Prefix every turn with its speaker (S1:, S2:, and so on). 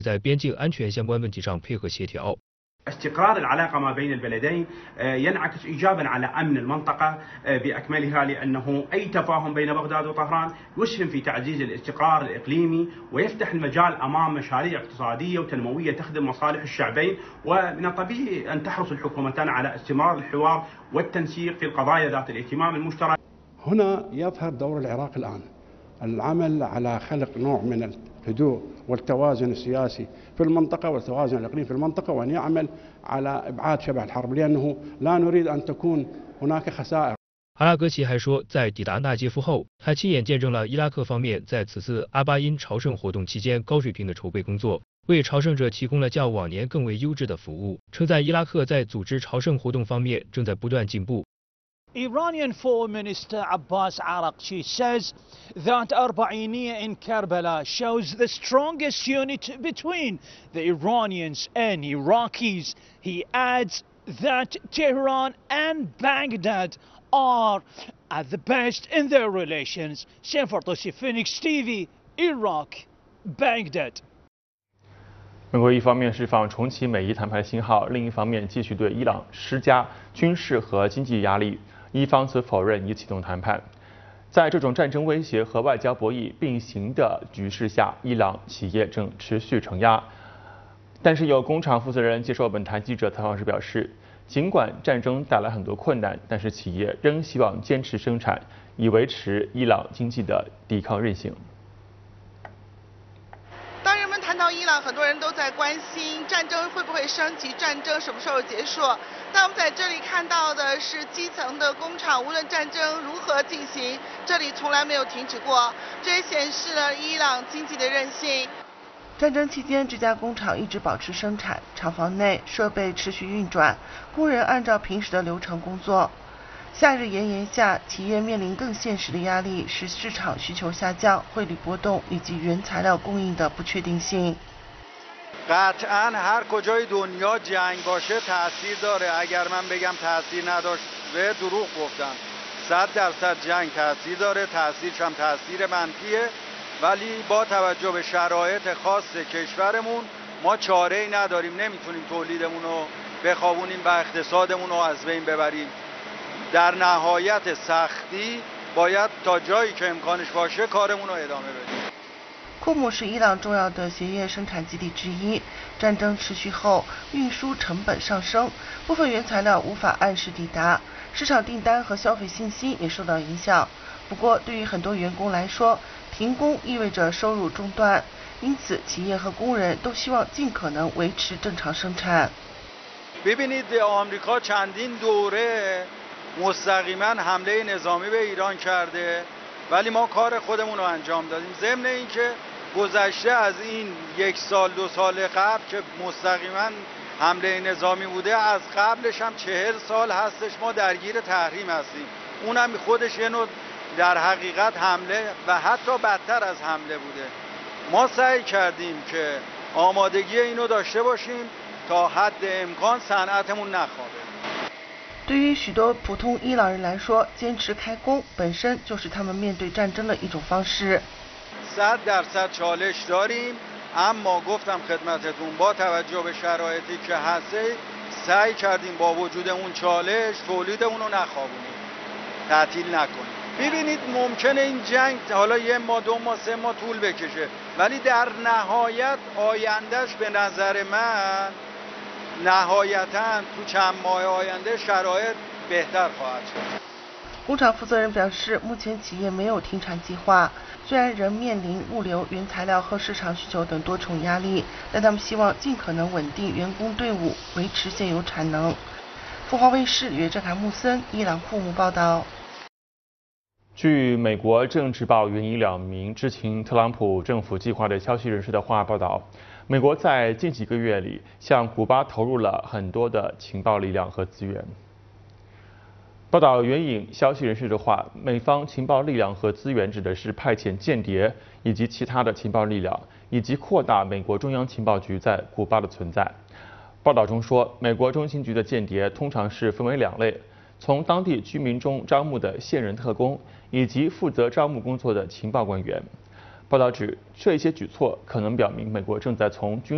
S1: 在边境安全相关问题上配合协调。
S2: استقرار العلاقة ما بين البلدين ينعكس إيجابا على أمن المنطقة بأكملها لأنه أي تفاهم بين بغداد وطهران يسهم في تعزيز الاستقرار الإقليمي ويفتح المجال أمام مشاريع اقتصادية وتنموية تخدم مصالح الشعبين ومن الطبيعي أن تحرص الحكومتان على استمرار الحوار والتنسيق في القضايا ذات الاهتمام المشترك.
S3: هنا يظهر دور العراق الآن العمل على خلق نوع من الهدوء والتوازن السياسي في المنطقة والتوازن الإقليمي في المنطقة وأن يعمل على إبعاد شبح الحرب لأنه لا نريد أن تكون هناك خسائر。
S1: 阿拉格齐还说，在抵达纳杰夫后，他亲眼见证了伊拉克方面在此次阿巴因朝圣活动期间高水平的筹备工作，为朝圣者提供了较往年更为优质的服务，称赞伊拉克在组织朝圣活动方面正在不断进步。
S4: Iranian Foreign Minister Abbas Araghchi says that Arba'iniya in Karbala shows the strongest unity between the Iranians and Iraqis. He adds that Tehran and Baghdad are at the best in their relations. Sam Fartosi, Phoenix TV, Iraq, Baghdad.
S5: 美国一方面释放重启美伊谈判信号，另一方面继续对伊朗施加军事和经济压力。 伊方则否认已启动谈判。在这种战争威胁和外交博弈并行的局势下，伊朗企业正持续承压。但是有工厂负责人接受本台记者采访时表示，尽管战争带来很多困难，但是企业仍希望坚持生产，以维持伊朗经济的抵抗韧性。
S6: 当人们谈到伊朗，很多人都在关心战争会不会升级，战争什么时候结束。但我们在这里看到的是基层的工厂，无论战争如何进行，这里从来没有停止过。这也显示了伊朗经济的韧性。战争期间，这家工厂一直保持生产，厂房内设备持续运转，工人按照平时的流程工作。 夏日炎炎下，企业面临更现实的压力是市场需求下降、汇率波动以及原材料供应的不确定性。
S7: قطعاً هر کجای دنیا جنگ باشه تاثیر داره. اگر من بگم تاثیر نداشت به دروغ گفتم. 100% جنگ تاثیر داره. تاثیرش هم تاثیر منفیه. ولی با توجه به شرایط خاص کشورمون ما چاره‌ای نداریم. نمیتونیم تولیدمون رو بخوابونیم و اقتصادمون رو از بین ببریم. در نهایت سختی باید تا جایی که امکانش باشه کارمون رو ادامه بدیم.
S6: 库姆是伊朗重要的鞋业生产基地之一。战争持续后，运输成本上升，部分原材料无法按时抵达，市场订单和消费信心也受到影响。不过，对于很多员工来说，停工意味着收入中断，因此企业和工人都希望尽可能维持正常生产。
S7: ببینید آمریکا چندین دوره مستقیما حمله نظامی به ایران کرده ولی ما کار خودمون رو انجام دادیم. ضمن اینکه گذشته از این 1 سال 2 سال قبل که مستقیما حمله نظامی بوده، از قبلش هم 40 سال هستش ما درگیر تحریم هستیم. اونم خودش یه نوع در حقیقت حمله و حتی بدتر از حمله بوده. ما سعی کردیم که آمادگی اینو داشته باشیم تا حد امکان صنعتمون نخوابه.
S6: 对于许多普通伊朗人来说，坚持开工本身就是他们面对战争的一种方式。
S7: 100% چالش داریم اما گفتم خدمتتون با توجه به شرایطی که هست سعی کردیم با وجود اون چالش تولیدمون رو نخوابونیم، تعطیل نکنیم. ببینید ممکنه این جنگ حالا 1 ماه 2 ماه 3 ماه طول بکشه ولی در نهایت آیندهش به نظر من نهایتاً تو چند ماه آینده شرایط بهتر خواهد شد.
S6: 工厂负责人表示，目前企业没有停产计划，虽然仍面临物流、原材料和市场需求等多重压力，但他们希望尽可能稳定员工队伍，维持现有产能。富华卫视约正坎穆森，伊朗库姆报道。
S5: 据美国政治报援引2名知情特朗普政府计划的消息人士的话报道，美国在近几个月里向古巴投入了很多的情报力量和资源。报道援引消息人士的话，美方情报力量和资源指的是派遣间谍以及其他的情报力量，以及扩大美国中央情报局在古巴的存在。报道中说，美国中情局的间谍通常是分为2类，从当地居民中招募的现任特工，以及负责招募工作的情报官员。报道指，这些举措可能表明美国正在从军